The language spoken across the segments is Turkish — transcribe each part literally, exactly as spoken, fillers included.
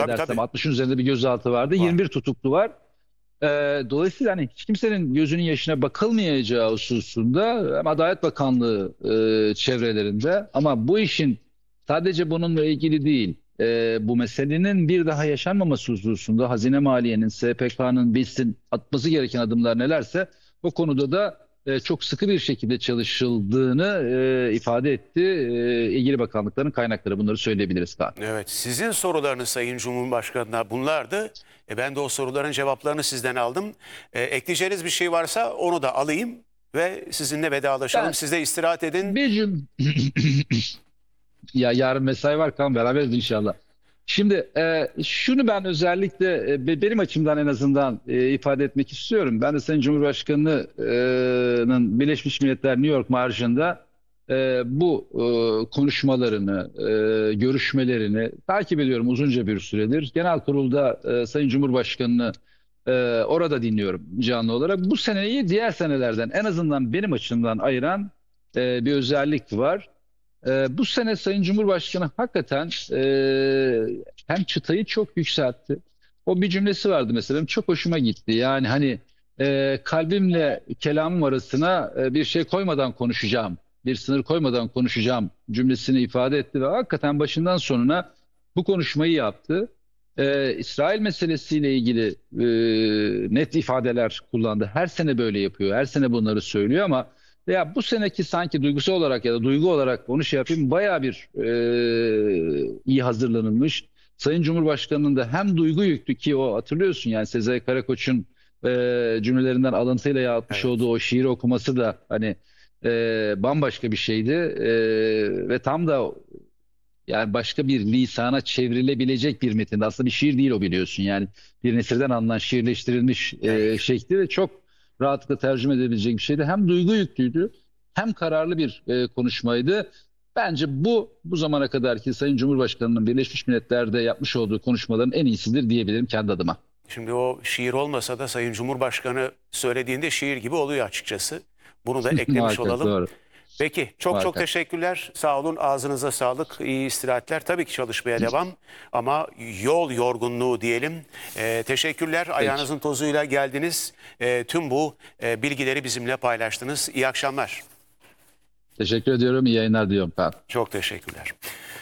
Tabii, zannedersem. tabii. altmışın üzerinde bir gözaltı vardı. Var. yirmi bir tutuklu var. Ee, dolayısıyla hani hiç kimsenin gözünün yaşına bakılmayacağı hususunda hem Adalet Bakanlığı e, çevrelerinde, ama bu işin sadece bununla ilgili değil, e, bu meselenin bir daha yaşanmaması hususunda Hazine Maliye'nin, S P K'nın, BİS'in atması gereken adımlar nelerse o konuda da e, çok sıkı bir şekilde çalışıldığını e, ifade etti. E, ilgili bakanlıkların kaynakları, bunları söyleyebiliriz Kaan. Evet, sizin sorularınız Sayın Cumhurbaşkanı'na bunlardı. E ben de o soruların cevaplarını sizden aldım. E, ekleyeceğiniz bir şey varsa onu da alayım ve sizinle vedalaşalım. Ben Siz de istirahat edin. bir cüm Ya yarın mesai var, kan beraberiz inşallah. Şimdi e, şunu ben özellikle e, be- benim açımdan en azından e, ifade etmek istiyorum. Ben de Sayın Cumhurbaşkanı'nın Birleşmiş Milletler New York Marşı'nda e, bu e, konuşmalarını, e, görüşmelerini takip ediyorum uzunca bir süredir. Genel kurulda e, Sayın Cumhurbaşkanı'nı e, orada dinliyorum canlı olarak. Bu seneyi diğer senelerden en azından benim açımdan ayıran e, bir özellik var. Ee, bu sene Sayın Cumhurbaşkanı hakikaten e, hem çıtayı çok yükseltti. O bir cümlesi vardı mesela, benim çok hoşuma gitti. Yani hani e, kalbimle kelamım arasına e, bir şey koymadan konuşacağım, bir sınır koymadan konuşacağım cümlesini ifade etti ve hakikaten başından sonuna bu konuşmayı yaptı. Ee, İsrail meselesiyle ilgili e, net ifadeler kullandı. Her sene böyle yapıyor, her sene bunları söylüyor ama ya bu seneki sanki duygusal olarak ya da duygu olarak onu şey yapayım, bayağı bir e, iyi hazırlanılmış. Sayın Cumhurbaşkanı'nın da hem duygu yüklü, ki o hatırlıyorsun yani Sezai Karakoç'un e, cümlelerinden alıntıyla yapmış Evet. olduğu o şiiri okuması da hani e, bambaşka bir şeydi. E, ve tam da yani başka bir lisana çevrilebilecek bir metinde. Aslında bir şiir değil o, biliyorsun. Yani bir nesilden alınan şiirleştirilmiş e, Değil. şekli ve çok rahatlıkla tercüme edebilecek bir şeydi. Hem duygu yüklüydü hem kararlı bir e, konuşmaydı. Bence bu bu zamana kadarki Sayın Cumhurbaşkanı'nın Birleşmiş Milletler'de yapmış olduğu konuşmaların en iyisidir diyebilirim kendi adıma. Şimdi o şiir olmasa da Sayın Cumhurbaşkanı söylediğinde şiir gibi oluyor açıkçası. Bunu da eklemiş Muhakkak, olalım. doğru. Peki, çok çok Muhakkak. teşekkürler. Sağ olun, ağzınıza sağlık, iyi istirahatler. Tabii ki çalışmaya devam ama yol yorgunluğu diyelim. Ee, teşekkürler, Peki. ayağınızın tozuyla geldiniz. Ee, tüm bu e, bilgileri bizimle paylaştınız. İyi akşamlar. Teşekkür ediyorum. İyi yayınlar diliyorum. Kaan. Çok teşekkürler.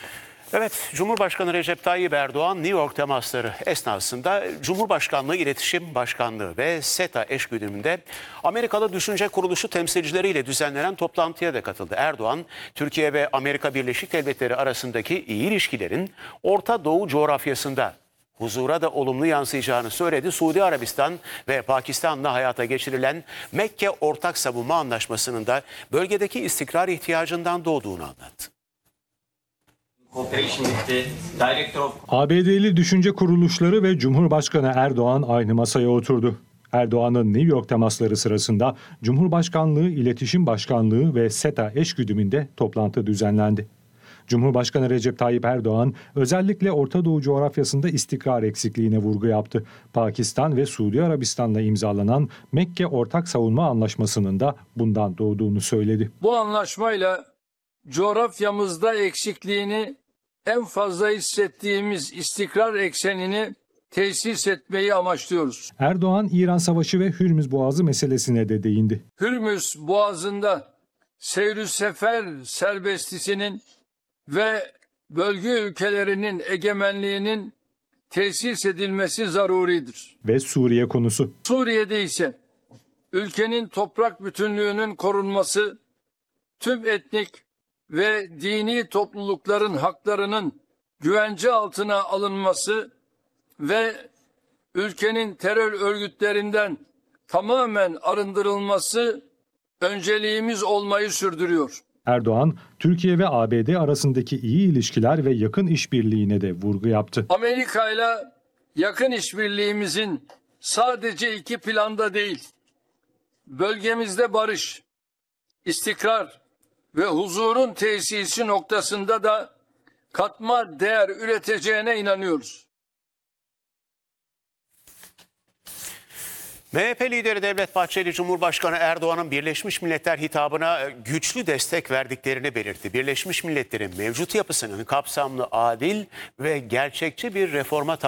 Evet, Cumhurbaşkanı Recep Tayyip Erdoğan New York temasları esnasında Cumhurbaşkanlığı İletişim Başkanlığı ve SETA eşgüdümünde Amerikalı Düşünce Kuruluşu temsilcileriyle düzenlenen toplantıya da katıldı. Erdoğan, Türkiye ve Amerika Birleşik Devletleri arasındaki iyi ilişkilerin Orta Doğu coğrafyasında huzura da olumlu yansıyacağını söyledi. Suudi Arabistan ve Pakistan'la hayata geçirilen Mekke Ortak Savunma Anlaşması'nın da bölgedeki istikrar ihtiyacından doğduğunu anlattı. A B D'li düşünce kuruluşları ve Cumhurbaşkanı Erdoğan aynı masaya oturdu. Erdoğan'ın New York temasları sırasında Cumhurbaşkanlığı İletişim Başkanlığı ve SETA eşgüdümünde toplantı düzenlendi. Cumhurbaşkanı Recep Tayyip Erdoğan özellikle Orta Doğu coğrafyasında istikrar eksikliğine vurgu yaptı. Pakistan ve Suudi Arabistan'la imzalanan Mekke Ortak Savunma Anlaşması'nın da bundan doğduğunu söyledi. Bu anlaşmayla coğrafyamızda eksikliğini en fazla hissettiğimiz istikrar eksenini tesis etmeyi amaçlıyoruz. Erdoğan, İran Savaşı ve Hürmüz Boğazı meselesine de değindi. Hürmüz Boğazı'nda seyr-ü sefer serbestisinin ve bölge ülkelerinin egemenliğinin tesis edilmesi zaruridir. Ve Suriye konusu. Suriye'de ise ülkenin toprak bütünlüğünün korunması, tüm etnik ve dini toplulukların haklarının güvence altına alınması ve ülkenin terör örgütlerinden tamamen arındırılması önceliğimiz olmayı sürdürüyor. Erdoğan, Türkiye ve A B D arasındaki iyi ilişkiler ve yakın işbirliğine de vurgu yaptı. Amerika ile yakın işbirliğimizin sadece iki planda değil, bölgemizde barış, istikrar ve huzurun tesisi noktasında da katma değer üreteceğine inanıyoruz. M H P lideri Devlet Bahçeli, Cumhurbaşkanı Erdoğan'ın Birleşmiş Milletler hitabına güçlü destek verdiklerini belirtti. Birleşmiş Milletler'in mevcut yapısının kapsamlı, adil ve gerçekçi bir reforma